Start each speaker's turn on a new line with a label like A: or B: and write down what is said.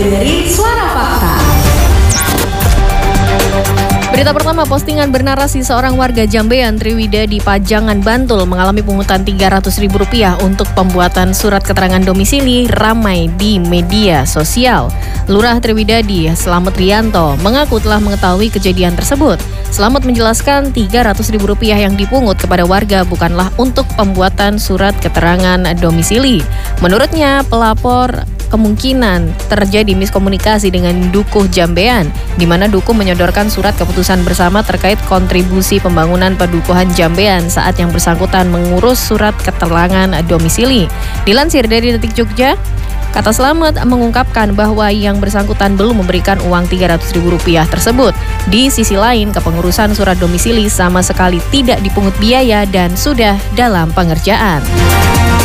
A: dengerin Suara Fakta.
B: Berita pertama, postingan bernarasi seorang warga Jambean, Triwida di Pajangan, Bantul mengalami pungutan Rp300.000 untuk pembuatan surat keterangan domisili ramai di media sosial. Lurah Triwidadi, Slamet Rianto, mengaku telah mengetahui kejadian tersebut. Slamet menjelaskan Rp300.000 yang dipungut kepada warga bukanlah untuk pembuatan surat keterangan domisili. Menurutnya, pelapor kemungkinan terjadi miskomunikasi dengan Dukuh Jambean, di mana Dukuh menyodorkan surat keputusan bersama terkait kontribusi pembangunan Padukuhan Jambean saat yang bersangkutan mengurus surat keterangan domisili. Dilansir dari Detik Jogja, kata Slamet mengungkapkan bahwa yang bersangkutan belum memberikan uang Rp300.000 tersebut. Di sisi lain, kepengurusan surat domisili sama sekali tidak dipungut biaya dan sudah dalam pengerjaan.